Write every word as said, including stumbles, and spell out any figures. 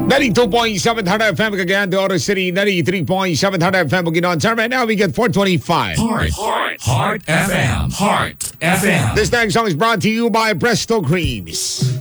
ninety-two point seven Hard F M Cagayan de Oro City, ninety-three point seven Hard F M Bukidnon. Time right now we get four twenty-five. Heart, Heart, Heart F M, Heart F M. This next song is brought to you by Presto Creams.